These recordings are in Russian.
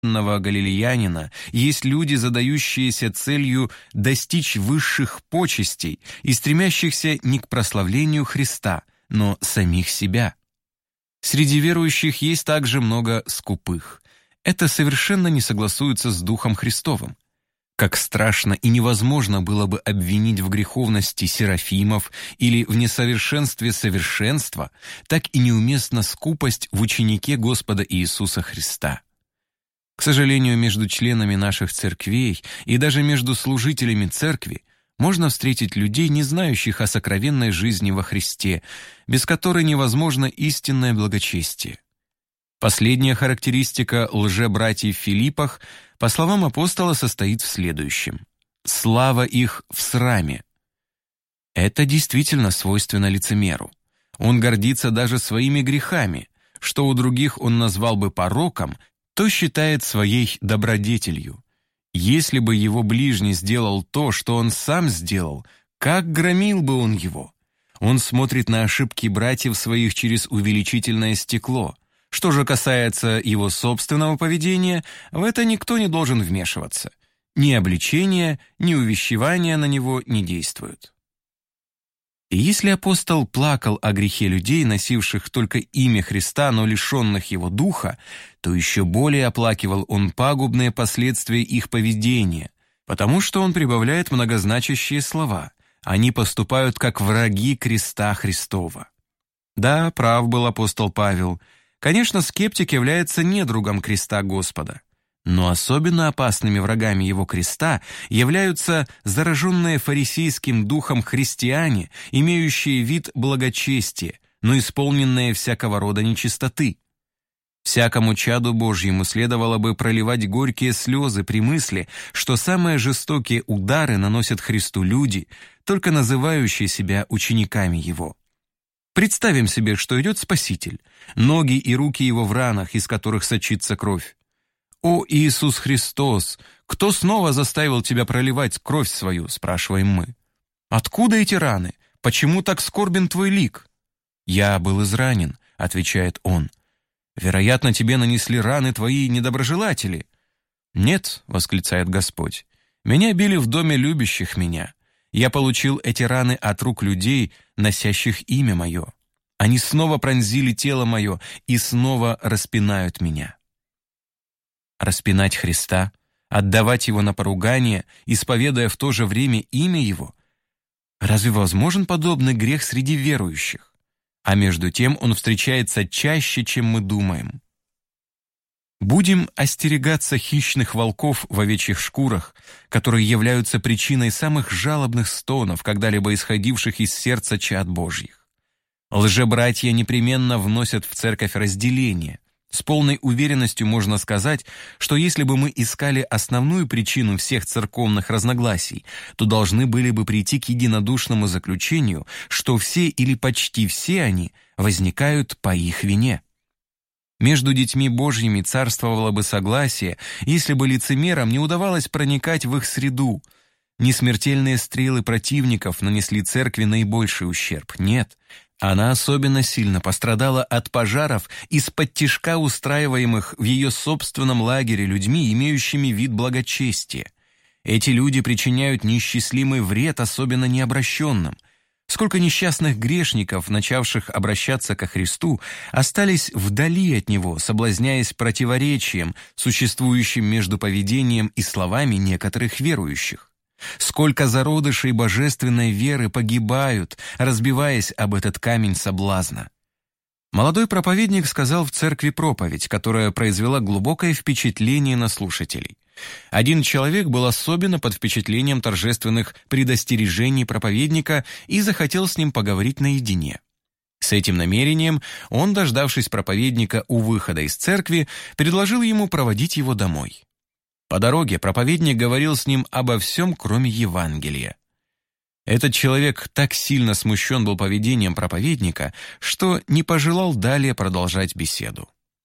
галилеянина есть люди, задающиеся целью достичь высших почестей и стремящихся не к прославлению Христа, но самих себя. Среди верующих есть также много скупых. Это совершенно не согласуется с Духом Христовым. Как страшно и невозможно было бы обвинить в греховности серафимов или в несовершенстве совершенства, так и неуместна скупость в ученике Господа Иисуса Христа. К сожалению, между членами наших церквей и даже между служителями церкви можно встретить людей, не знающих о сокровенной жизни во Христе, без которой невозможно истинное благочестие. Последняя характеристика лжебратьев в Филиппах, по словам апостола, состоит в следующем: слава их в сраме. Это действительно свойственно лицемеру. Он гордится даже своими грехами, что у других он назвал бы пороком, то считает своей добродетелью. Если бы его ближний сделал то, что он сам сделал, как громил бы он его? Он смотрит на ошибки братьев своих через увеличительное стекло. Что же касается его собственного поведения, в это никто не должен вмешиваться. Ни обличение, ни увещевания на него не действуют. И если апостол плакал о грехе людей, носивших только имя Христа, но лишенных его духа, то еще более оплакивал он пагубные последствия их поведения, потому что он прибавляет многозначащие слова. Они поступают как враги креста Христова. Да, прав был апостол Павел. Конечно, скептик является недругом креста Господа. Но особенно опасными врагами его креста являются зараженные фарисейским духом христиане, имеющие вид благочестия, но исполненные всякого рода нечистоты. Всякому чаду Божьему следовало бы проливать горькие слезы при мысли, что самые жестокие удары наносят Христу люди, только называющие себя учениками Его. Представим себе, что идет Спаситель, ноги и руки Его в ранах, из которых сочится кровь. «О, Иисус Христос, кто снова заставил тебя проливать кровь свою?» – спрашиваем мы. «Откуда эти раны? Почему так скорбен твой лик?» «Я был изранен», – отвечает он. «Вероятно, тебе нанесли раны твои недоброжелатели». «Нет», – восклицает Господь, – «меня били в доме любящих меня. Я получил эти раны от рук людей, носящих имя мое. Они снова пронзили тело мое и снова распинают меня». Распинать Христа, отдавать Его на поругание, исповедуя в то же время имя Его? Разве возможен подобный грех среди верующих? А между тем он встречается чаще, чем мы думаем. Будем остерегаться хищных волков в овечьих шкурах, которые являются причиной самых жалобных стонов, когда-либо исходивших из сердца чад Божьих. Лжебратья непременно вносят в церковь разделение. С полной уверенностью можно сказать, что если бы мы искали основную причину всех церковных разногласий, то должны были бы прийти к единодушному заключению, что все или почти все они возникают по их вине. Между детьми Божьими царствовало бы согласие, если бы лицемерам не удавалось проникать в их среду. Не смертельные стрелы противников нанесли церкви наибольший ущерб, нет. Она особенно сильно пострадала от пожаров из-под тишка, устраиваемых в ее собственном лагере людьми, имеющими вид благочестия. Эти люди причиняют неисчислимый вред, особенно необращенным. Сколько несчастных грешников, начавших обращаться ко Христу, остались вдали от Него, соблазняясь противоречием, существующим между поведением и словами некоторых верующих. Сколько зародышей божественной веры погибают, разбиваясь об этот камень соблазна. Молодой проповедник сказал в церкви проповедь, которая произвела глубокое впечатление на слушателей. Один человек был особенно под впечатлением торжественных предостережений проповедника и захотел с ним поговорить наедине. С этим намерением он, дождавшись проповедника у выхода из церкви, предложил ему проводить его домой. По дороге проповедник говорил с ним обо всем, кроме Евангелия. Этот человек так сильно смущен был поведением проповедника, что не пожелал далее продолжать беседу.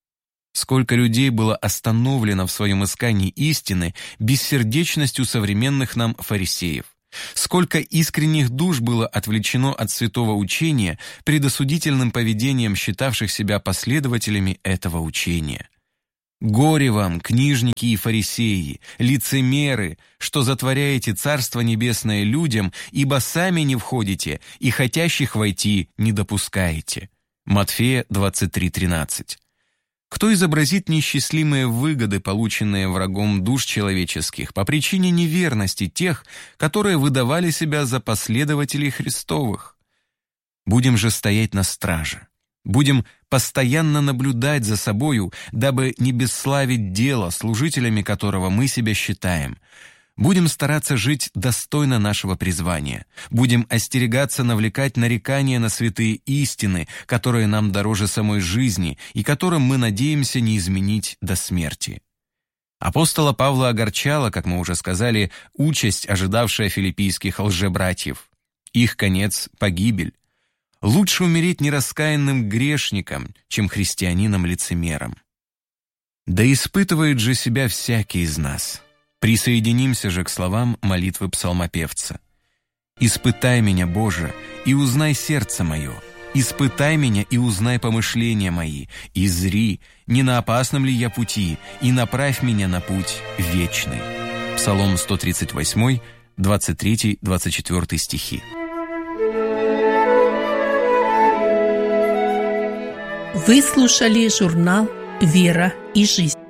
Сколько людей было остановлено в своем искании истины бессердечностью современных нам фарисеев. Сколько искренних душ было отвлечено от святого учения предосудительным поведением считавших себя последователями этого учения. Горе вам, книжники и фарисеи, лицемеры, что затворяете Царство Небесное людям, ибо сами не входите и хотящих войти не допускаете». Матфея 23:13. Кто изобразит неисчислимые выгоды, полученные врагом душ человеческих, по причине неверности тех, которые выдавали себя за последователей Христовых? Будем же стоять на страже. Будем постоянно наблюдать за собою, дабы не бесславить дело, служителями которого мы себя считаем. Будем стараться жить достойно нашего призвания. Будем остерегаться навлекать нарекания на святые истины, которые нам дороже самой жизни и которым мы надеемся не изменить до смерти. Апостола Павла огорчала, как мы уже сказали, участь, ожидавшая филиппийских лжебратьев. Их конец — погибель. Лучше умереть нераскаянным грешником, чем христианином-лицемером. Да испытывает же себя всякий из нас. Присоединимся же к словам молитвы псалмопевца. «Испытай меня, Боже, и узнай сердце мое. Испытай меня и узнай помышления мои, и зри, не на опасном ли я пути, и направь меня на путь вечный». Псалом 138, 23-24 стихи. Вы слушали журнал «Вера и жизнь».